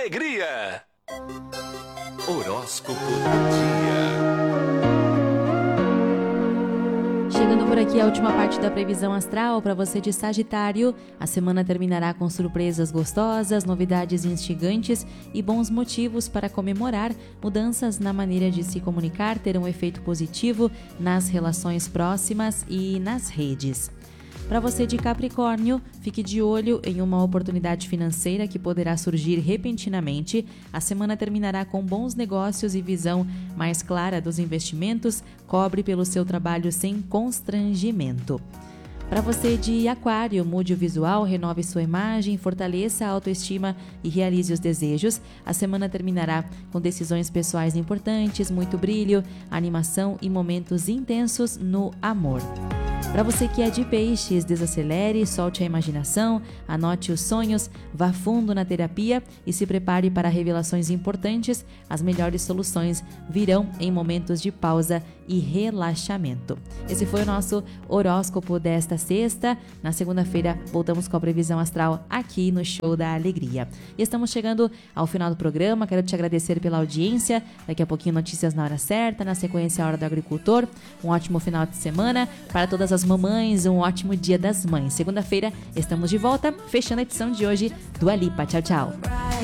Alegria. Horóscopo do dia. Chegando por aqui a última parte da previsão astral para você de Sagitário. A semana terminará com surpresas gostosas, novidades instigantes e bons motivos para comemorar. Mudanças na maneira de se comunicar terão um efeito positivo nas relações próximas e nas redes. Para você de Capricórnio, fique de olho em uma oportunidade financeira que poderá surgir repentinamente. A semana terminará com bons negócios e visão mais clara dos investimentos. Cobre pelo seu trabalho sem constrangimento. Para você de Aquário, mude o visual, renove sua imagem, fortaleça a autoestima e realize os desejos. A semana terminará com decisões pessoais importantes, muito brilho, animação e momentos intensos no amor. Para você que é de Peixes, desacelere, solte a imaginação, anote os sonhos, vá fundo na terapia e se prepare para revelações importantes. As melhores soluções virão em momentos de pausa e relaxamento. Esse foi o nosso horóscopo desta sexta. Na segunda-feira, voltamos com a previsão astral aqui no Show da Alegria. E estamos chegando ao final do programa. Quero te agradecer pela audiência. Daqui a pouquinho, notícias na hora certa. Na sequência, a Hora do Agricultor. Um ótimo final de semana. Para todas as mamães, um ótimo Dia das Mães. Segunda-feira, estamos de volta, fechando a edição de hoje do Alipa. Tchau, tchau.